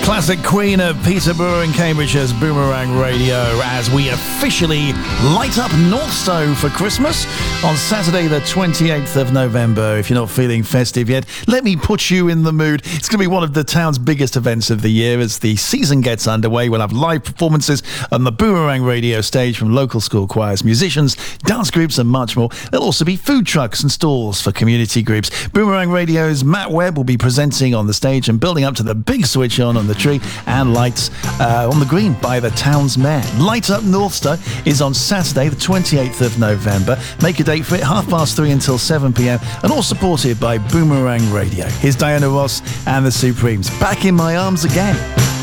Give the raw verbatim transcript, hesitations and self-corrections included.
Classic Queen of Peterborough and Cambridgeshire's Boomerang Radio as we officially light up Northstowe for Christmas on Saturday the twenty-eighth of November. If you're not feeling festive yet, let me put you in the mood. It's going to be one of the town's biggest events of the year as the season gets underway. We'll have live performances on the Boomerang Radio stage from local school choirs, musicians, dance groups and much more. There'll also be food trucks and stalls for community groups. Boomerang Radio's Matt Webb will be presenting on the stage and building up to the big switch on on the tree and lights uh, on the green by the town's mayor. Light Up Northstowe is on Saturday the twenty-eighth of November. Make a date for it, half past three until seven p.m. and all supported by Boomerang Radio. Here's Diana Ross and the Supremes. Back in My Arms Again.